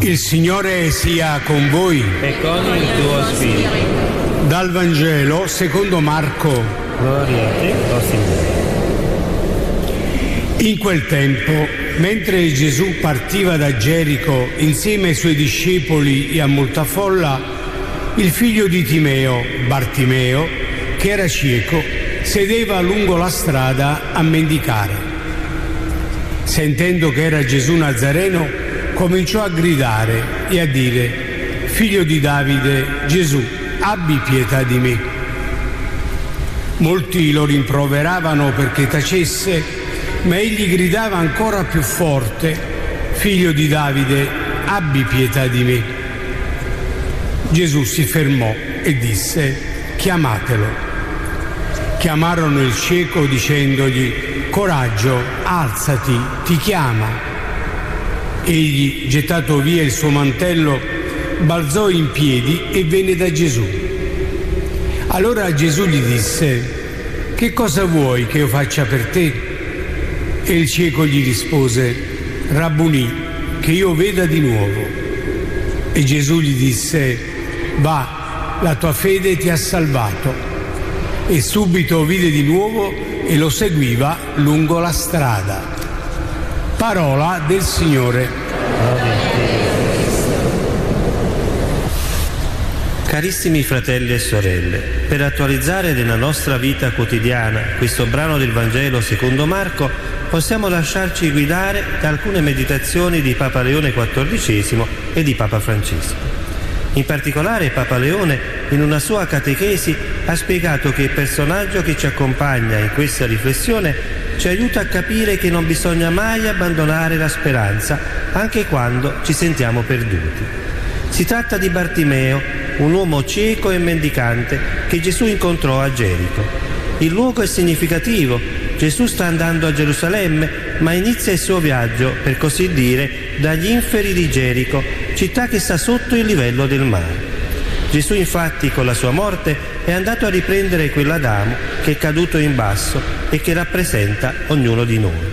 Il Signore sia con voi. E con il tuo spirito. Dal Vangelo secondo Marco. Gloria a te, o Signore. In quel tempo, mentre Gesù partiva da Gerico insieme ai suoi discepoli e a molta folla, il figlio di Timeo, Bartimeo, che era cieco, sedeva lungo la strada a mendicare. Sentendo che era Gesù Nazareno, cominciò a gridare e a dire: «Figlio di Davide, Gesù, abbi pietà di me». Molti lo rimproveravano perché tacesse, ma egli gridava ancora più forte: «Figlio di Davide, abbi pietà di me». Gesù si fermò e disse: «Chiamatelo». Chiamarono il cieco dicendogli: «Coraggio, alzati, ti chiama». Egli, gettato via il suo mantello, balzò in piedi e venne da Gesù. Allora Gesù gli disse: «Che cosa vuoi che io faccia per te?» E il cieco gli rispose: «Rabbunì, che io veda di nuovo». E Gesù gli disse: «Va, la tua fede ti ha salvato». E subito vide di nuovo e lo seguiva lungo la strada. Parola del Signore. Carissimi fratelli e sorelle, per attualizzare nella nostra vita quotidiana questo brano del Vangelo secondo Marco, possiamo lasciarci guidare da alcune meditazioni di Papa Leone XIV e di Papa Francesco. In particolare Papa Leone, in una sua catechesi, ha spiegato che il personaggio che ci accompagna in questa riflessione ci aiuta a capire che non bisogna mai abbandonare la speranza, anche quando ci sentiamo perduti. Si tratta di Bartimeo, un uomo cieco e mendicante che Gesù incontrò a Gerico. Il luogo è significativo. Gesù sta andando a Gerusalemme, ma inizia il suo viaggio, per così dire, dagli inferi di Gerico, città che sta sotto il livello del mare. Gesù infatti con la sua morte è andato a riprendere quell'Adamo che è caduto in basso e che rappresenta ognuno di noi.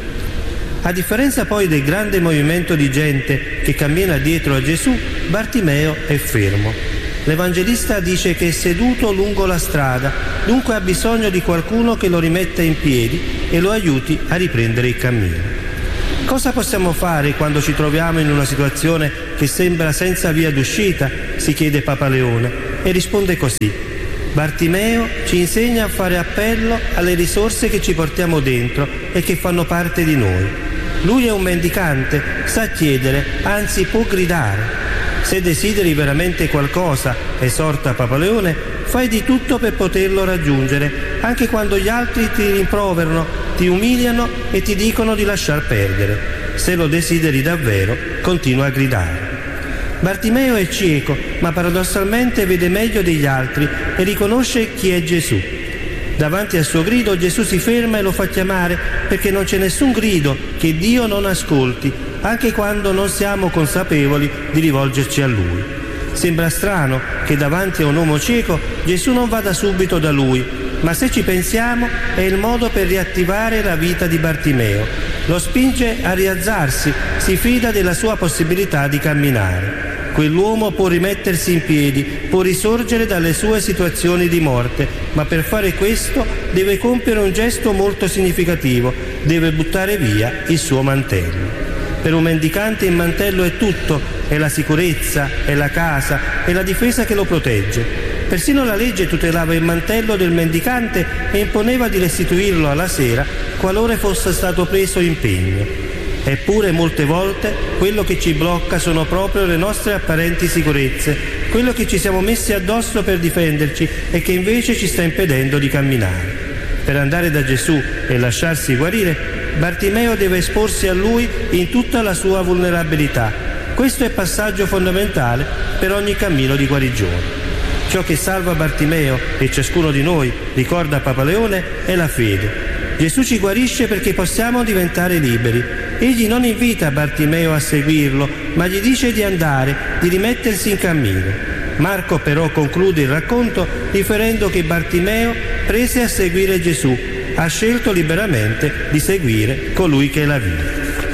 A differenza poi del grande movimento di gente che cammina dietro a Gesù, Bartimeo è fermo. L'Evangelista dice che è seduto lungo la strada, dunque ha bisogno di qualcuno che lo rimetta in piedi e lo aiuti a riprendere il cammino. Cosa possiamo fare quando ci troviamo in una situazione che sembra senza via d'uscita? Si chiede Papa Leone e risponde così: Bartimeo ci insegna a fare appello alle risorse che ci portiamo dentro e che fanno parte di noi. Lui è un mendicante, sa chiedere, anzi può gridare. Se desideri veramente qualcosa, esorta Papa Leone, fai di tutto per poterlo raggiungere, anche quando gli altri ti rimproverano, ti umiliano e ti dicono di lasciar perdere. Se lo desideri davvero, continua a gridare. Bartimeo è cieco, ma paradossalmente vede meglio degli altri e riconosce chi è Gesù. Davanti al suo grido Gesù si ferma e lo fa chiamare, perché non c'è nessun grido che Dio non ascolti, anche quando non siamo consapevoli di rivolgerci a Lui. Sembra strano che davanti a un uomo cieco Gesù non vada subito da lui, ma se ci pensiamo è il modo per riattivare la vita di Bartimeo. Lo spinge a rialzarsi, si fida della sua possibilità di camminare. Quell'uomo può rimettersi in piedi, può risorgere dalle sue situazioni di morte, ma per fare questo deve compiere un gesto molto significativo, deve buttare via il suo mantello. Per un mendicante il mantello è tutto, è la sicurezza, è la casa, è la difesa che lo protegge. Persino la legge tutelava il mantello del mendicante e imponeva di restituirlo alla sera qualora fosse stato preso impegno. Eppure molte volte quello che ci blocca sono proprio le nostre apparenti sicurezze, quello che ci siamo messi addosso per difenderci e che invece ci sta impedendo di camminare. Per andare da Gesù e lasciarsi guarire, Bartimeo deve esporsi a Lui in tutta la sua vulnerabilità. Questo è passaggio fondamentale per ogni cammino di guarigione. Ciò che salva Bartimeo e ciascuno di noi, ricorda Papa Leone, è la fede. Gesù ci guarisce perché possiamo diventare liberi. Egli non invita Bartimeo a seguirlo, ma gli dice di andare, di rimettersi in cammino. Marco però conclude il racconto riferendo che Bartimeo prese a seguire Gesù, ha scelto liberamente di seguire colui che è la via.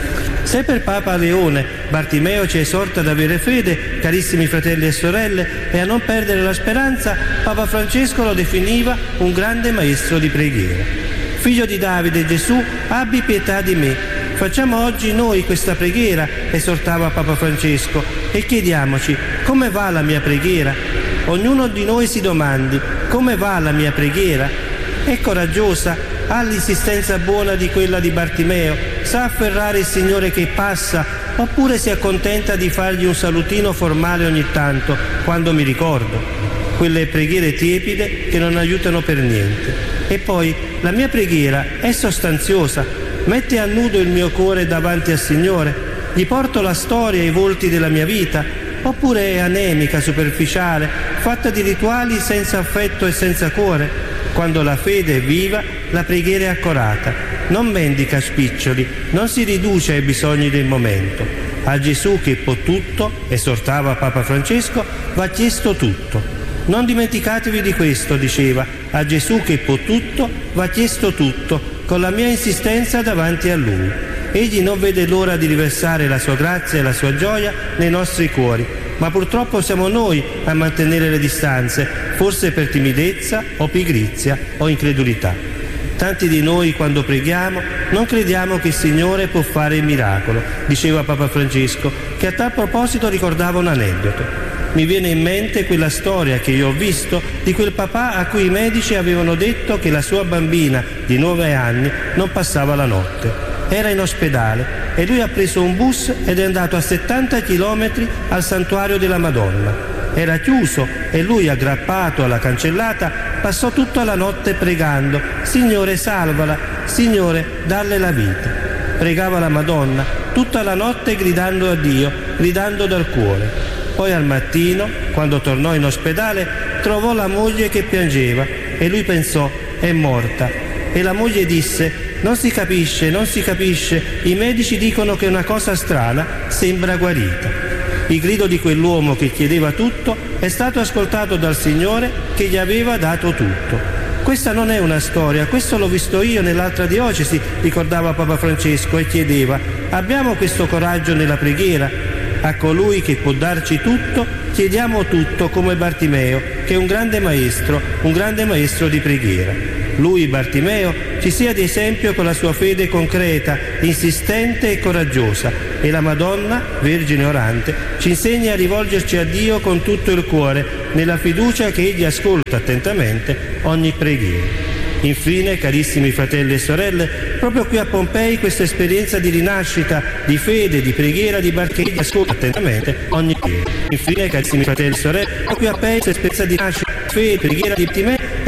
Se per Papa Leone Bartimeo ci esorta ad avere fede, carissimi fratelli e sorelle, e a non perdere la speranza, Papa Francesco lo definiva un grande maestro di preghiera. Figlio di Davide, Gesù, abbi pietà di me. Facciamo oggi noi questa preghiera, esortava Papa Francesco, e chiediamoci: come va la mia preghiera? Ognuno di noi si domandi: come va la mia preghiera? È coraggiosa? Ha l'insistenza buona di quella di Bartimeo? Sa afferrare il Signore che passa? Oppure si accontenta di fargli un salutino formale ogni tanto, quando mi ricordo? Quelle preghiere tiepide che non aiutano per niente. E poi, la mia preghiera è sostanziosa? Mette a nudo il mio cuore davanti al Signore? Gli porto la storia e i volti della mia vita? Oppure è anemica, superficiale, fatta di rituali senza affetto e senza cuore? Quando la fede è viva, la preghiera è accorata, non mendica spiccioli, non si riduce ai bisogni del momento. A Gesù che può tutto, esortava Papa Francesco, va chiesto tutto. Non dimenticatevi di questo, diceva, a Gesù che può tutto, va chiesto tutto, con la mia insistenza davanti a Lui. Egli non vede l'ora di riversare la sua grazia e la sua gioia nei nostri cuori, ma purtroppo siamo noi a mantenere le distanze, forse per timidezza o pigrizia o incredulità. Tanti di noi, quando preghiamo, non crediamo che il Signore può fare il miracolo, diceva Papa Francesco, che a tal proposito ricordava un aneddoto. Mi viene in mente quella storia che io ho visto di quel papà a cui i medici avevano detto che la sua bambina di 9 anni non passava la notte. Era in ospedale e lui ha preso un bus ed è andato a 70 chilometri al santuario della Madonna. Era chiuso e lui, aggrappato alla cancellata, passò tutta la notte pregando: Signore, salvala, Signore, dalle la vita. Pregava la Madonna tutta la notte gridando a Dio, gridando dal cuore. Poi al mattino, quando tornò in ospedale, trovò la moglie che piangeva e lui pensò: è morta. E la moglie disse: non si capisce, i medici dicono che è una cosa strana, sembra guarita. Il grido di quell'uomo che chiedeva tutto è stato ascoltato dal Signore che gli aveva dato tutto. Questa non è una storia, questo l'ho visto io nell'altra diocesi, ricordava Papa Francesco, e chiedeva: abbiamo questo coraggio nella preghiera? A colui che può darci tutto chiediamo tutto, come Bartimeo, che è un grande maestro di preghiera. Lui, Bartimeo, ci sia di esempio con la sua fede concreta, insistente e coraggiosa, e la Madonna, Vergine orante, ci insegna a rivolgerci a Dio con tutto il cuore, nella fiducia che Egli ascolta attentamente ogni preghiera. Infine, carissimi fratelli e sorelle, proprio qui a Pompei questa esperienza di rinascita, di fede, di preghiera di Bartimeo ascolta attentamente ogni preghiera. Infine, carissimi fratelli e sorelle, proprio qui a Pompei questa esperienza di rinascita, fede, preghiera di Bartimeo